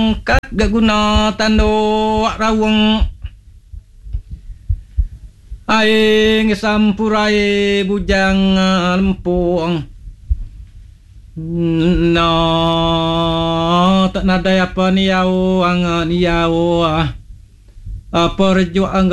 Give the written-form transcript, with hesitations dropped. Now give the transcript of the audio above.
kat gaguna tando rawang aing sampurai bujang lempung no tak nadai apa niau ang niau apa rejo ang